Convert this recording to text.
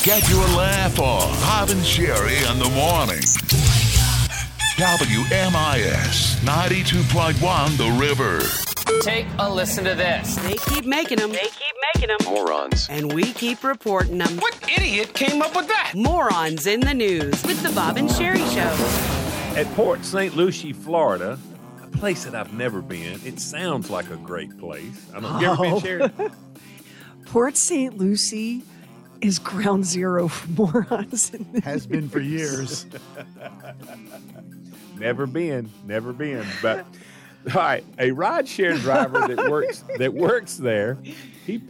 Get your laugh on Bob and Sherry in the morning. WMIS 92.1 The River. Take a listen to this. They keep making them. Morons. And we keep reporting them. What idiot came up with that? Morons in the news with the Bob and Sherry Show. At Port St. Lucie, Florida, a place that I've never been. It sounds like a great place. I don't. You ever been, Sherry? Port St. Lucie is ground zero for morons. Has been for years. Never been. But all right, a rideshare driver that works there, he